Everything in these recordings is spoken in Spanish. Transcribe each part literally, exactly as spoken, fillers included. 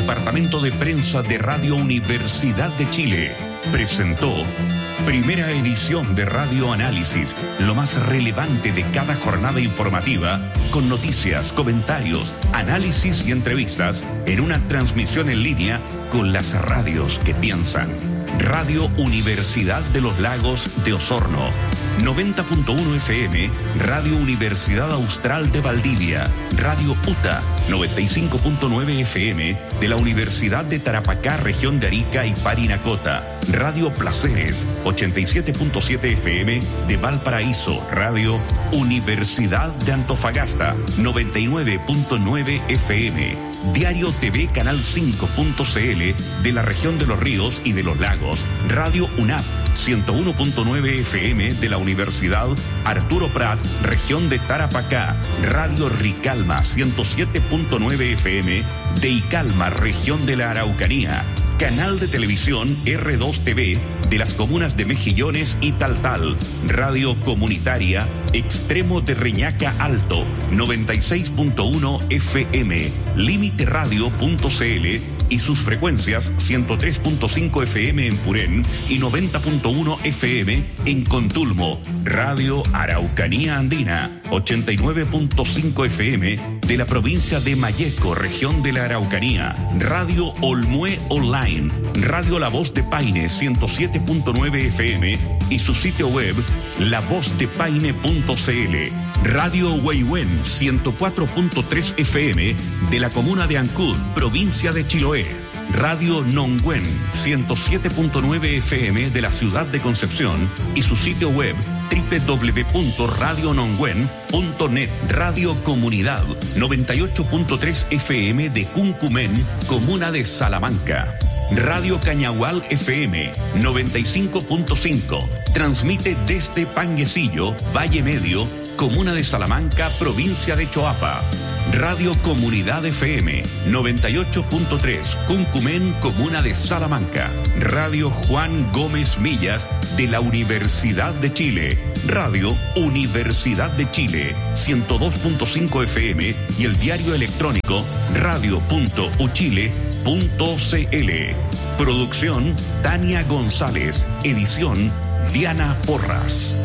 Departamento de Prensa de Radio Universidad de Chile presentó primera edición de Radio Análisis, lo más relevante de cada jornada informativa, con noticias, comentarios, análisis y entrevistas en una transmisión en línea con las radios que piensan. Radio Universidad de los Lagos de Osorno, noventa punto uno F M, Radio Universidad Austral de Valdivia, Radio UTA, noventa y cinco punto nueve F M de la Universidad de Tarapacá, región de Arica y Parinacota, Radio Placeres, ochenta y siete punto siete F M de Valparaíso, Radio Universidad de Antofagasta, noventa y nueve punto nueve F M, Diario T V Canal cinco punto C L de la región de los Ríos y de los Lagos, Radio UNAP, ciento uno punto nueve F M de la Universidad Arturo Prat, región de Tarapacá, Radio Ricalma, ciento siete punto nueve F M de Icalma, región de la Araucanía, Canal de Televisión R dos T V de las comunas de Mejillones y Taltal, Radio Comunitaria Extremo de Reñaca Alto, noventa y seis punto uno F M, Límite Radio punto C L y sus frecuencias ciento tres punto cinco F M en Purén y noventa punto uno F M en Contulmo, Radio Araucanía Andina, ochenta y nueve punto cinco F M de la provincia de Malleco, región de la Araucanía, Radio Olmué Online, Radio La Voz de Paine, ciento siete punto nueve F M y su sitio web la voz de paine punto C L, Radio Huehuen, ciento cuatro punto tres F M de la comuna de Ancud, provincia de Chiloé, Radio Nongüen, ciento siete punto nueve F M de la ciudad de Concepción y su sitio web doble u doble u doble u punto radio nongüen punto net, Radio Comunidad, noventa y ocho punto tres F M de Cuncumen, comuna de Salamanca, Radio Cañahual F M, noventa y cinco punto cinco, transmite desde Panguecillo, Valle Medio, comuna de Salamanca, provincia de Choapa, Radio Comunidad F M, noventa y ocho punto tres, Cuncumen, comuna de Salamanca, Radio Juan Gómez Millas de la Universidad de Chile, Radio Universidad de Chile, ciento dos punto cinco F M y el diario electrónico radio punto uchile punto C L. Producción Tania González, edición Diana Porras.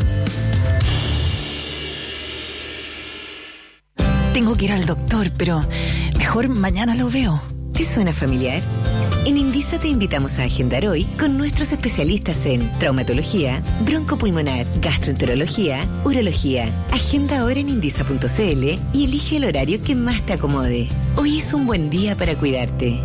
Tengo que ir al doctor, pero mejor mañana lo veo. ¿Te suena familiar? En Indisa te invitamos a agendar hoy con nuestros especialistas en traumatología, broncopulmonar, gastroenterología, urología. Agenda ahora en indisa punto C L y elige el horario que más te acomode. Hoy es un buen día para cuidarte.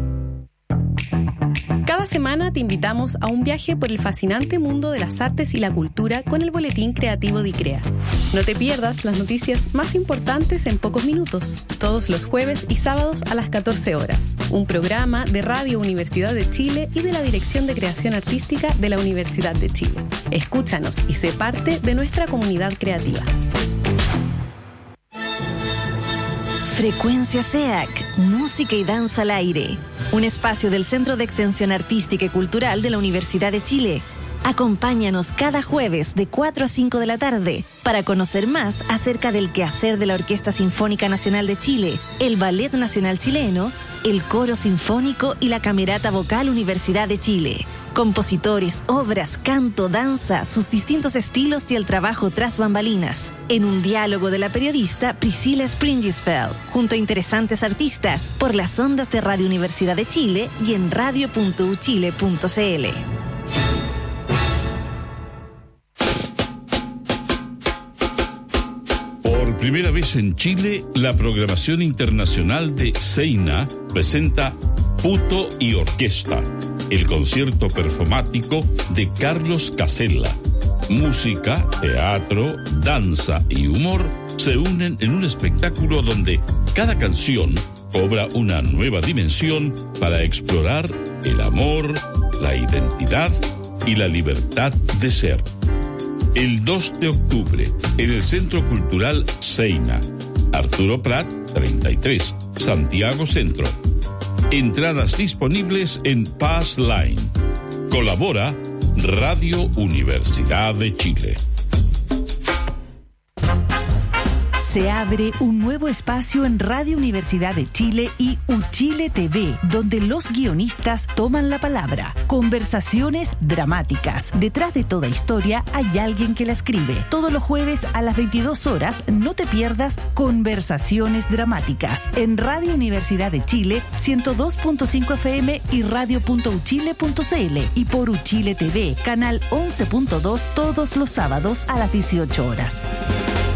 Cada semana te invitamos a un viaje por el fascinante mundo de las artes y la cultura con el Boletín Creativo de ICREA. No te pierdas las noticias más importantes en pocos minutos, todos los jueves y sábados a las catorce horas. Un programa de Radio Universidad de Chile y de la Dirección de Creación Artística de la Universidad de Chile. Escúchanos y sé parte de nuestra comunidad creativa. Frecuencia C E A C, música y danza al aire. Un espacio del Centro de Extensión Artística y Cultural de la Universidad de Chile. Acompáñanos cada jueves de cuatro a cinco de la tarde para conocer más acerca del quehacer de la Orquesta Sinfónica Nacional de Chile, el Ballet Nacional Chileno, el Coro Sinfónico y la Camerata Vocal Universidad de Chile. Compositores, obras, canto, danza, sus distintos estilos y el trabajo tras bambalinas. En un diálogo de la periodista Priscilla Springisfeld, junto a interesantes artistas, por las ondas de Radio Universidad de Chile y en radio punto uchile punto C L. Por primera vez en Chile, la programación internacional de Seina presenta Puto y Orquesta, el concierto performático de Carlos Casella. Música, teatro, danza y humor se unen en un espectáculo donde cada canción cobra una nueva dimensión para explorar el amor, la identidad y la libertad de ser. El dos de octubre, en el Centro Cultural Seina, Arturo Prat, treinta y tres, Santiago Centro. Entradas disponibles en Pass Line. Colabora Radio Universidad de Chile. Se abre un nuevo espacio en Radio Universidad de Chile y UChile T V, donde los guionistas toman la palabra. Conversaciones dramáticas. Detrás de toda historia hay alguien que la escribe. Todos los jueves a las veintidós horas, no te pierdas Conversaciones dramáticas en Radio Universidad de Chile ciento dos punto cinco F M y radio punto uchile punto c l y por UChile T V, canal once punto dos todos los sábados a las dieciocho horas.